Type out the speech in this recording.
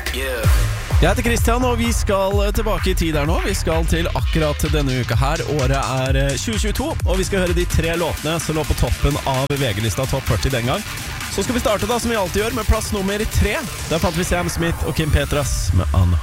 Jeg heter Christian, og vi skal tilbake i tid her nå. Vi skal til akkurat denne uka her. Året er 2022, og vi skal høre de 3 låtene som lå på toppen av VG-lista Top 40 den gang. Så skal vi starte da, som vi alltid gjør, med plass nummer 3. Der fant vi Sam Smith og Kim Petras med Anna.